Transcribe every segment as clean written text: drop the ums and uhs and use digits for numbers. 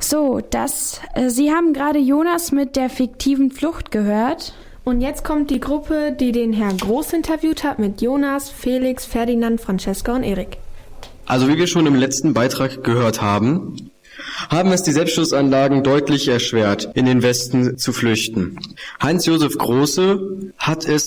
So, Sie haben gerade Jonas mit der fiktiven Flucht gehört. Und jetzt kommt die Gruppe, die den Herrn Groß interviewt hat, mit Jonas, Felix, Ferdinand, Francesca und Erik. Also wie wir schon im letzten Beitrag gehört haben es die Selbstschussanlagen deutlich erschwert, in den Westen zu flüchten. Heinz-Josef Große hat es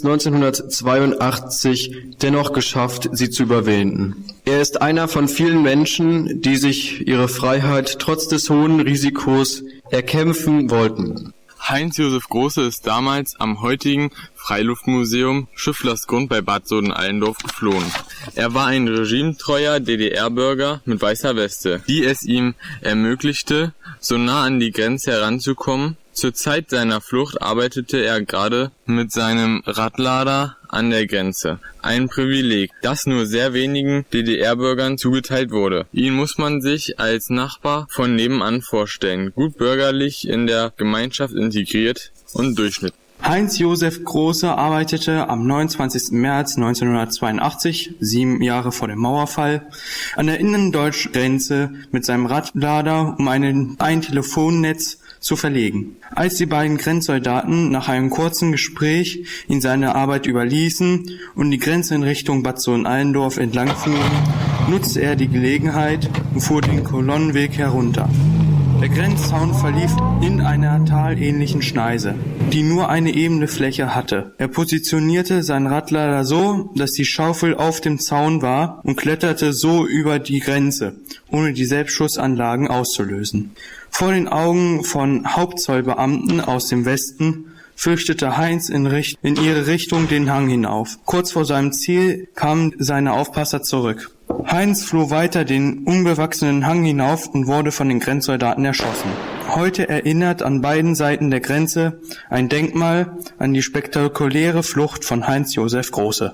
1982 dennoch geschafft, sie zu überwinden. Er ist einer von vielen Menschen, die sich ihre Freiheit trotz des hohen Risikos erkämpfen wollten. Heinz-Josef Große ist damals am heutigen Freiluftmuseum Schifflersgrund bei Bad Soden-Allendorf geflohen. Er war ein regimetreuer DDR-Bürger mit weißer Weste, die es ihm ermöglichte, so nah an die Grenze heranzukommen. Zur Zeit seiner Flucht arbeitete er gerade mit seinem Radlader an der Grenze. Ein Privileg, das nur sehr wenigen DDR-Bürgern zugeteilt wurde. Ihn muss man sich als Nachbar von nebenan vorstellen, gut bürgerlich in der Gemeinschaft integriert und Durchschnitt. Heinz-Josef Große arbeitete am 29. März 1982, 7 Jahre vor dem Mauerfall, an der innendeutschen Grenze mit seinem Radlader, um ein Telefonnetz zu verlegen. Als die beiden Grenzsoldaten nach einem kurzen Gespräch ihn seine Arbeit überließen und die Grenze in Richtung Bad Soden-Allendorf entlang fuhren, nutzte er die Gelegenheit und fuhr den Kolonnenweg herunter. Der Grenzzaun verlief in einer talähnlichen Schneise, die nur eine ebene Fläche hatte. Er positionierte seinen Radlader so, dass die Schaufel auf dem Zaun war und kletterte so über die Grenze, ohne die Selbstschussanlagen auszulösen. Vor den Augen von Hauptzollbeamten aus dem Westen flüchtete Heinz in ihre Richtung den Hang hinauf. Kurz vor seinem Ziel kamen seine Aufpasser zurück. Heinz floh weiter den unbewachsenen Hang hinauf und wurde von den Grenzsoldaten erschossen. Heute erinnert an beiden Seiten der Grenze ein Denkmal an die spektakuläre Flucht von Heinz-Josef Große.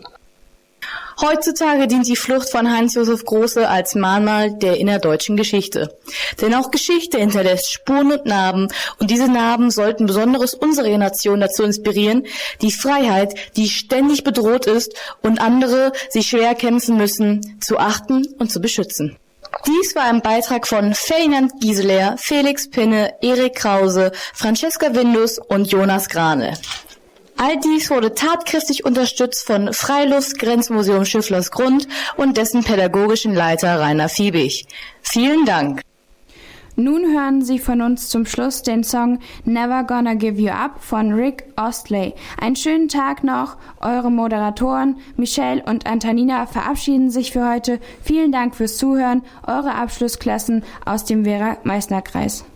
Heutzutage dient die Flucht von Heinz-Josef Große als Mahnmal der innerdeutschen Geschichte. Denn auch Geschichte hinterlässt Spuren und Narben, und diese Narben sollten besonders unsere Nation dazu inspirieren, die Freiheit, die ständig bedroht ist und andere sich schwer kämpfen müssen, zu achten und zu beschützen. Dies war ein Beitrag von Ferdinand Gieseler, Felix Pinne, Erik Krause, Francesca Windus und Jonas Grane. All dies wurde tatkräftig unterstützt von Freiluft-Grenzmuseum Schifflersgrund und dessen pädagogischen Leiter Rainer Fiebig. Vielen Dank. Nun hören Sie von uns zum Schluss den Song Never Gonna Give You Up von Rick Astley. Einen schönen Tag noch. Eure Moderatoren Michelle und Antonina verabschieden sich für heute. Vielen Dank fürs Zuhören. Eure Abschlussklassen aus dem Werra-Meißner-Kreis.